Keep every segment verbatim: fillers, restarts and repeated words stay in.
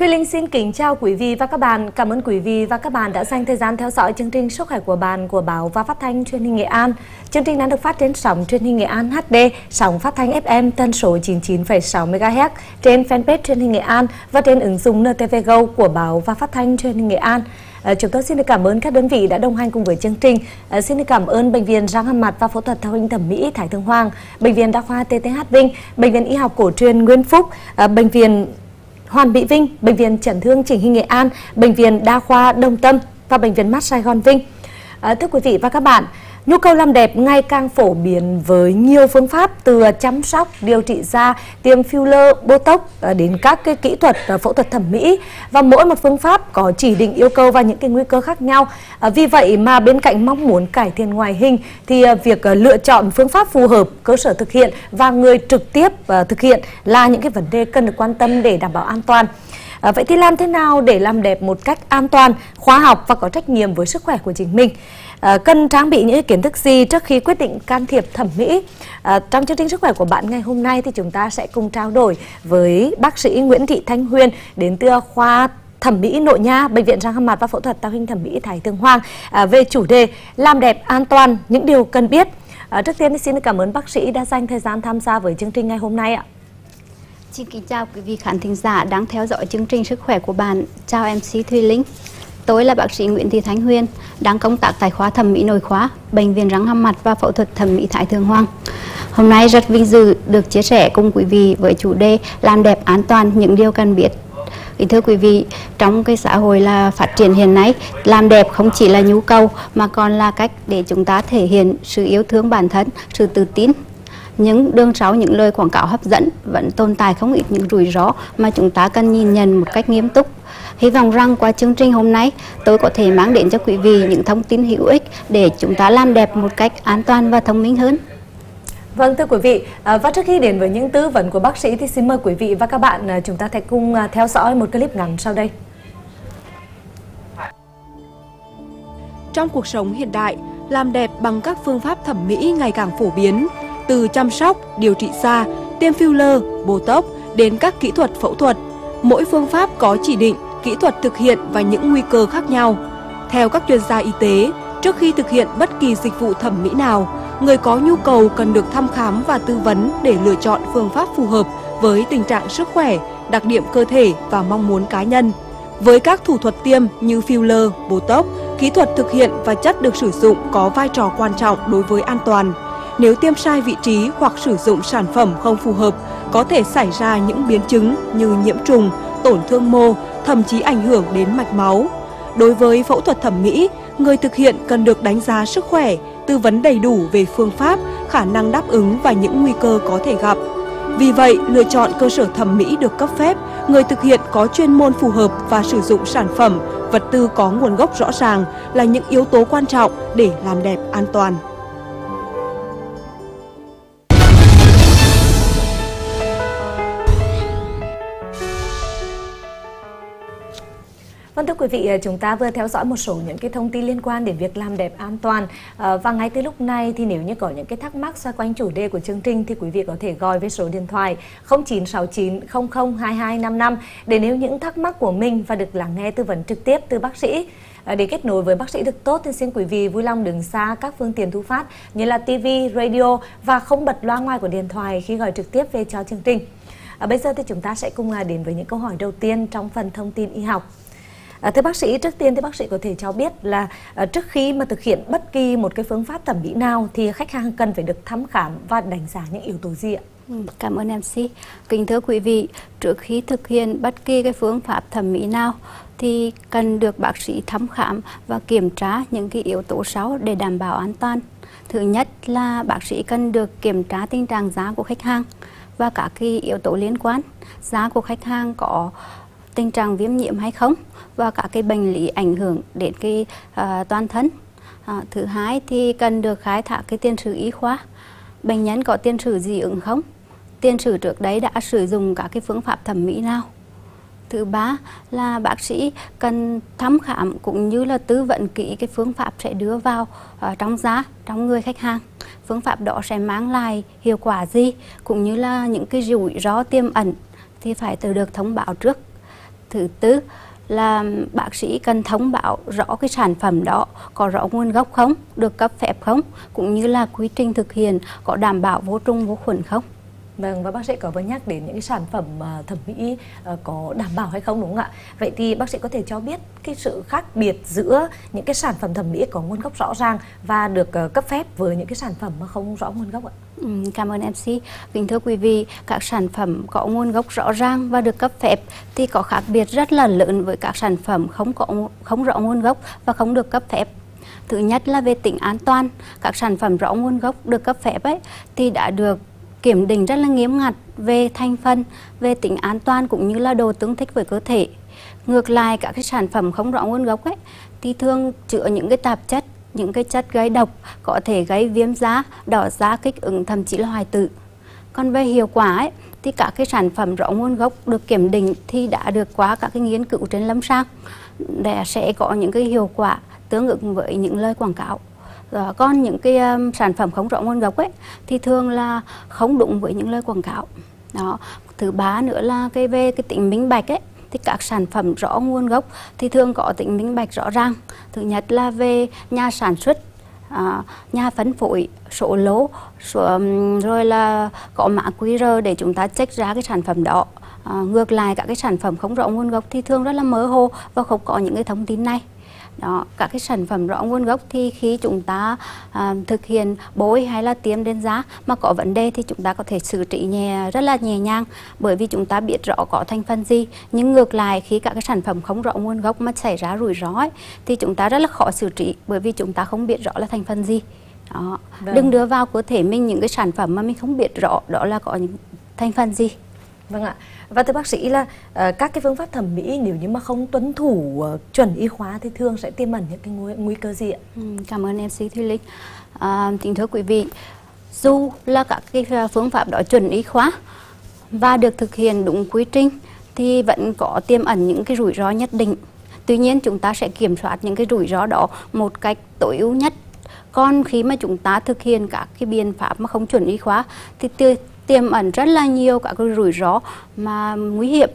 Thùy Linh xin kính chào quý vị và các bạn. Cảm ơn quý vị và các bạn đã dành thời gian theo dõi chương trình Sức khỏe của bạn của Báo và Phát thanh Truyền hình Nghệ An. Chương trình đang được phát trên sóng truyền hình Nghệ An hát đê, sóng phát thanh ép em tần số chín mươi chín phẩy sáu mê ga héc trên fanpage Truyền hình Nghệ An và trên ứng dụng en tê vê Go của Báo và Phát thanh Truyền hình Nghệ An. À, chúng tôi xin được cảm ơn các đơn vị đã đồng hành cùng với chương trình. À, xin được cảm ơn Bệnh viện Răng Hàm Mặt và Phẫu thuật Tạo hình Thẩm mỹ Thái Thượng Hoàng, Bệnh viện Đa khoa tê tê hát Vinh, Bệnh viện Y học cổ truyền Nguyên Phúc, à, Bệnh viện Hoàn Mỹ Vinh, Bệnh viện Chấn thương Chỉnh hình Nghệ An, Bệnh viện Đa khoa Đồng Tâm và Bệnh viện Mắt Sài Gòn Vinh. À, thưa quý vị và các bạn, nhu cầu làm đẹp ngày càng phổ biến với nhiều phương pháp từ chăm sóc, điều trị da, tiêm filler, botox đến các cái kỹ thuật phẫu thuật thẩm mỹ, và mỗi một phương pháp có chỉ định yêu cầu và những cái nguy cơ khác nhau. À, vì vậy mà bên cạnh mong muốn cải thiện ngoại hình thì việc lựa chọn phương pháp phù hợp, cơ sở thực hiện và người trực tiếp thực hiện là những cái vấn đề cần được quan tâm để đảm bảo an toàn. À, vậy thì làm thế nào để làm đẹp một cách an toàn, khoa học và có trách nhiệm với sức khỏe của chính mình? À, cần trang bị những kiến thức gì trước khi quyết định can thiệp thẩm mỹ? À, trong chương trình Sức khỏe của bạn ngày hôm nay thì chúng ta sẽ cùng trao đổi với bác sĩ Nguyễn Thị Thanh Huyền đến từ khoa thẩm mỹ nội nha, Bệnh viện Răng Hàm Mặt và Phẫu thuật Tạo hình Thẩm mỹ Thái Thượng Hoàng à, về chủ đề làm đẹp an toàn, những điều cần biết. À, trước tiên thì xin cảm ơn bác sĩ đã dành thời gian tham gia với chương trình ngày hôm nay ạ. Xin kính chào quý vị khán thính giả đang theo dõi chương trình Sức khỏe của bạn. Chào em xê Thùy Linh. Tôi là bác sĩ Nguyễn Thị Thanh Huyền, đang công tác tại khoa thẩm mỹ nội khoa, Bệnh viện Răng Hàm Mặt và Phẫu thuật Thẩm mỹ Thái Thượng Hoàng. Hôm nay rất vinh dự được chia sẻ cùng quý vị với chủ đề làm đẹp an toàn, những điều cần biết. Thưa quý vị, trong cái xã hội là phát triển hiện nay, làm đẹp không chỉ là nhu cầu mà còn là cách để chúng ta thể hiện sự yêu thương bản thân, sự tự tin. Những đằng sau những lời quảng cáo hấp dẫn vẫn tồn tại không ít những rủi ro mà chúng ta cần nhìn nhận một cách nghiêm túc. Hy vọng rằng qua chương trình hôm nay tôi có thể mang đến cho quý vị những thông tin hữu ích để chúng ta làm đẹp một cách an toàn và thông minh hơn. Vâng, thưa quý vị, à, và trước khi đến với những tư vấn của bác sĩ thì xin mời quý vị và các bạn à, chúng ta hãy cùng à, theo dõi một clip ngắn sau đây. Trong cuộc sống hiện đại, làm đẹp bằng các phương pháp thẩm mỹ ngày càng phổ biến. Từ chăm sóc, điều trị da, tiêm filler, botox đến các kỹ thuật phẫu thuật. Mỗi phương pháp có chỉ định, kỹ thuật thực hiện và những nguy cơ khác nhau. Theo các chuyên gia y tế, trước khi thực hiện bất kỳ dịch vụ thẩm mỹ nào, người có nhu cầu cần được thăm khám và tư vấn để lựa chọn phương pháp phù hợp với tình trạng sức khỏe, đặc điểm cơ thể và mong muốn cá nhân. Với các thủ thuật tiêm như filler, botox, kỹ thuật thực hiện và chất được sử dụng có vai trò quan trọng đối với an toàn. Nếu tiêm sai vị trí hoặc sử dụng sản phẩm không phù hợp, có thể xảy ra những biến chứng như nhiễm trùng, tổn thương mô, thậm chí ảnh hưởng đến mạch máu. Đối với phẫu thuật thẩm mỹ, người thực hiện cần được đánh giá sức khỏe, tư vấn đầy đủ về phương pháp, khả năng đáp ứng và những nguy cơ có thể gặp. Vì vậy, lựa chọn cơ sở thẩm mỹ được cấp phép, người thực hiện có chuyên môn phù hợp và sử dụng sản phẩm, vật tư có nguồn gốc rõ ràng là những yếu tố quan trọng để làm đẹp an toàn. Vâng, thưa quý vị, chúng ta vừa theo dõi một số những cái thông tin liên quan đến việc làm đẹp an toàn. À, và ngay từ lúc này thì nếu như có những cái thắc mắc xoay quanh chủ đề của chương trình thì quý vị có thể gọi với số điện thoại không chín sáu chín không không hai hai năm năm để nêu những thắc mắc của mình và được lắng nghe tư vấn trực tiếp từ bác sĩ. À, để kết nối với bác sĩ được tốt thì xin quý vị vui lòng đứng xa các phương tiện thu phát như là ti vi, radio và không bật loa ngoài của điện thoại khi gọi trực tiếp về cho chương trình. À, bây giờ thì chúng ta sẽ cùng đến với những câu hỏi đầu tiên trong phần thông tin y học. À, thưa bác sĩ, trước tiên thì bác sĩ có thể cho biết là à, trước khi mà thực hiện bất kỳ một cái phương pháp thẩm mỹ nào thì khách hàng cần phải được thăm khám và đánh giá những yếu tố gì ạ? Cảm ơn em xê. Kính thưa quý vị, trước khi thực hiện bất kỳ cái phương pháp thẩm mỹ nào thì cần được bác sĩ thăm khám và kiểm tra những cái yếu tố sau để đảm bảo an toàn. Thứ nhất là bác sĩ cần được kiểm tra tình trạng da của khách hàng và các cái yếu tố liên quan. Da của khách hàng có tình trạng viêm nhiễm hay không và các cái bệnh lý ảnh hưởng đến cái uh, toàn thân. Uh, thứ hai thì cần được khai thác cái tiền sử y khoa. Bệnh nhân có tiền sử dị ứng không? Tiền sử trước đấy đã sử dụng các cái phương pháp thẩm mỹ nào? Thứ ba là bác sĩ cần thăm khám cũng như là tư vấn kỹ cái phương pháp sẽ đưa vào uh, trong da, trong người khách hàng. Phương pháp đó sẽ mang lại hiệu quả gì cũng như là những cái rủi ro tiềm ẩn thì phải tự được thông báo trước. Thứ tư là bác sĩ cần thông báo rõ cái sản phẩm đó có rõ nguồn gốc không, được cấp phép không, cũng như là quy trình thực hiện có đảm bảo vô trùng vô khuẩn không. Vâng, và bác sĩ có vừa nhắc đến những cái sản phẩm uh, thẩm mỹ uh, có đảm bảo hay không, đúng không ạ? Vậy thì bác sĩ có thể cho biết cái sự khác biệt giữa những cái sản phẩm thẩm mỹ có nguồn gốc rõ ràng và được uh, cấp phép với những cái sản phẩm mà không rõ nguồn gốc ạ? Ừ, cảm ơn em xê. Kính thưa quý vị, các sản phẩm có nguồn gốc rõ ràng và được cấp phép thì có khác biệt rất là lớn với các sản phẩm không có không rõ nguồn gốc và không được cấp phép. Thứ nhất là về tính an toàn, các sản phẩm rõ nguồn gốc được cấp phép ấy thì đã được kiểm định rất là nghiêm ngặt về thành phần, về tính an toàn cũng như là độ tương thích với cơ thể. Ngược lại, các cái sản phẩm không rõ nguồn gốc ấy thì thường chứa những cái tạp chất, những cái chất gây độc có thể gây viêm da, đỏ da, kích ứng, thậm chí là hoại tử. Còn về hiệu quả ấy, thì các cái sản phẩm rõ nguồn gốc được kiểm định thì đã được qua các cái nghiên cứu trên lâm sàng để sẽ có những cái hiệu quả tương ứng với những lời quảng cáo. Rồi, còn những cái um, sản phẩm không rõ nguồn gốc ấy thì thường là không đúng với những lời quảng cáo. Đó. Thứ ba nữa là cái về cái tính minh bạch ấy, thì các sản phẩm rõ nguồn gốc thì thường có tính minh bạch rõ ràng. Thứ nhất là về nhà sản xuất, à, nhà phân phối, số lô, số, um, rồi là có mã quy rờ để chúng ta check ra cái sản phẩm đó. À, ngược lại các cái sản phẩm không rõ nguồn gốc thì thường rất là mơ hồ và không có những cái thông tin này. Đó, các cái sản phẩm rõ nguồn gốc thì khi chúng ta à, thực hiện bôi hay là tiêm lên da mà có vấn đề thì chúng ta có thể xử trí nhẹ, rất là nhẹ nhàng, bởi vì chúng ta biết rõ có thành phần gì. Nhưng ngược lại khi các cái sản phẩm không rõ nguồn gốc mà xảy ra rủi ro ấy, thì chúng ta rất là khó xử trí bởi vì chúng ta không biết rõ là thành phần gì. Đó. Vâng. Đừng đưa vào cơ thể mình những cái sản phẩm mà mình không biết rõ đó là có những thành phần gì. Vâng ạ. Và thưa bác sĩ là uh, các cái phương pháp thẩm mỹ nếu như mà không tuân thủ uh, chuẩn y khoa thì thường sẽ tiềm ẩn những cái nguy, nguy cơ gì ạ? Ừ, cảm ơn em xê Thùy Linh. À, kính thưa quý vị, dù là các cái phương pháp đó chuẩn y khoa và được thực hiện đúng quy trình thì vẫn có tiềm ẩn những cái rủi ro nhất định. Tuy nhiên chúng ta sẽ kiểm soát những cái rủi ro đó một cách tối ưu nhất. Còn khi mà chúng ta thực hiện các cái biện pháp mà không chuẩn y khoa thì từ tiềm ẩn rất là nhiều các cái rủi ro mà nguy hiểm.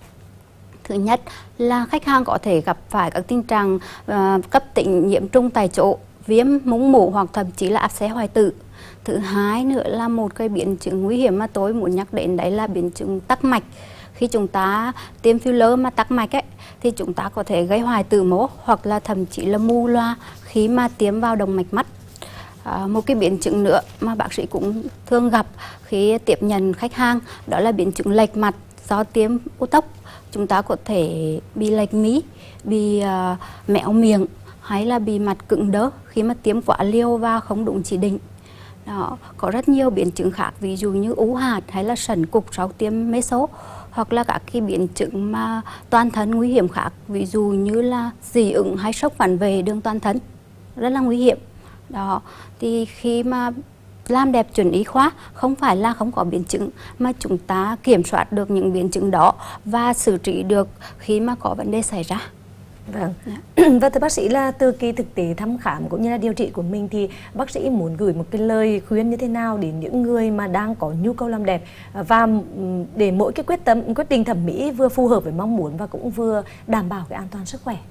Thứ nhất là khách hàng có thể gặp phải các tình trạng uh, cấp tính nhiễm trùng tại chỗ, viêm múng mủ hoặc thậm chí là áp xe hoại tử. Thứ hai nữa là một cái biến chứng nguy hiểm mà tôi muốn nhắc đến, đấy là biến chứng tắc mạch. Khi chúng ta tiêm filler mà tắc mạch ấy, thì chúng ta có thể gây hoại tử mổ hoặc là thậm chí là mù loa khi mà tiêm vào động mạch mắt. À, một cái biến chứng nữa mà bác sĩ cũng thường gặp khi tiếp nhận khách hàng đó là biến chứng lệch mặt do tiêm Botox. Chúng ta có thể bị lệch mí, bị uh, méo miệng hay là bị mặt cứng đơ khi mà tiêm quá liều và không đúng chỉ định. Đó, có rất nhiều biến chứng khác, ví dụ như ú hạt hay là sẩn cục sau tiêm meso, hoặc là các cái biến chứng mà toàn thân nguy hiểm khác, ví dụ như là dị ứng hay sốc phản vệ đường toàn thân, rất là nguy hiểm. Đó, thì khi mà làm đẹp chuẩn y khoa không phải là không có biến chứng, mà chúng ta kiểm soát được những biến chứng đó và xử trí được khi mà có vấn đề xảy ra. Vâng. Và thưa bác sĩ là từ cái thực tế thăm khám cũng như là điều trị của mình thì bác sĩ muốn gửi một cái lời khuyên như thế nào đến những người mà đang có nhu cầu làm đẹp, và để mỗi cái quyết tâm quyết định thẩm mỹ vừa phù hợp với mong muốn và cũng vừa đảm bảo cái an toàn sức khỏe?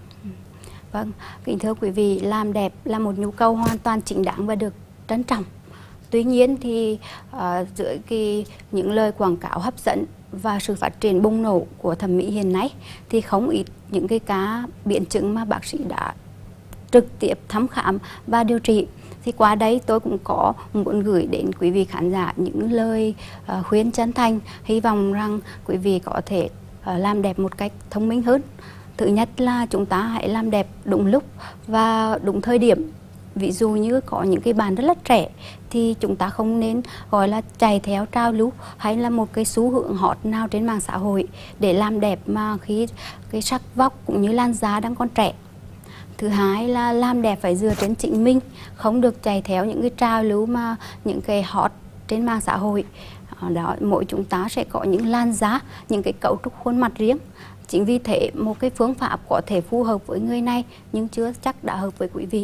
Vâng, kính thưa quý vị, làm đẹp là một nhu cầu hoàn toàn chính đáng và được trân trọng. Tuy nhiên thì uh, dưới cái, những lời quảng cáo hấp dẫn và sự phát triển bùng nổ của thẩm mỹ hiện nay thì không ít những cái cá biến chứng mà bác sĩ đã trực tiếp thăm khám và điều trị. Thì qua đây tôi cũng có muốn gửi đến quý vị khán giả những lời uh, khuyên chân thành, hy vọng rằng quý vị có thể uh, làm đẹp một cách thông minh hơn. Thứ nhất là chúng ta hãy làm đẹp đúng lúc và đúng thời điểm. Ví dụ như có những cái bạn rất là trẻ thì chúng ta không nên gọi là chạy theo trào lưu hay là một cái xu hướng hot nào trên mạng xã hội để làm đẹp mà khi cái sắc vóc cũng như làn da đang còn trẻ. Thứ hai là làm đẹp phải dựa trên chính mình, không được chạy theo những cái trào lưu mà những cái hot trên mạng xã hội. Đó, mỗi chúng ta sẽ có những làn da, những cái cấu trúc khuôn mặt riêng. Chính vì thế một cái phương pháp có thể phù hợp với người này nhưng chưa chắc đã hợp với quý vị.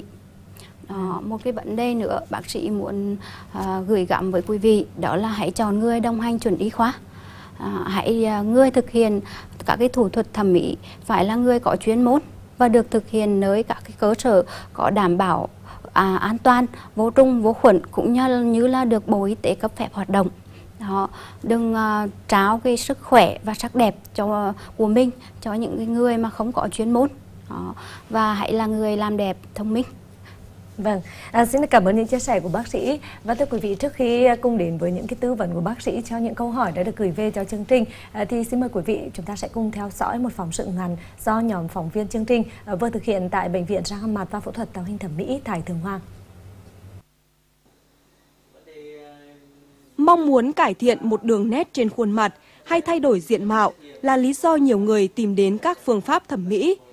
Đó, một cái vấn đề nữa bác sĩ muốn uh, gửi gắm với quý vị đó là hãy chọn người đồng hành chuẩn y khoa. à, hãy à, người thực hiện các cái thủ thuật thẩm mỹ phải là người có chuyên môn và được thực hiện nơi các cái cơ sở có đảm bảo à, an toàn, vô trùng, vô khuẩn cũng như, như là được Bộ Y tế cấp phép hoạt động. Đó, đừng uh, trao cái sức khỏe và sắc đẹp cho của mình cho những cái người mà không có chuyên môn. Đó, và hãy là người làm đẹp thông minh. Vâng, à, xin cảm ơn những chia sẻ của bác sĩ. Và thưa quý vị, trước khi cùng đến với những cái tư vấn của bác sĩ cho những câu hỏi đã được gửi về cho chương trình, à, thì xin mời quý vị chúng ta sẽ cùng theo dõi một phóng sự ngắn do nhóm phóng viên chương trình à, vừa thực hiện tại Bệnh viện răng hàm mặt và phẫu thuật tạo hình thẩm mỹ Thái Thượng Hoàng. Mong muốn cải thiện một đường nét trên khuôn mặt hay thay đổi diện mạo là lý do nhiều người tìm đến các phương pháp thẩm mỹ.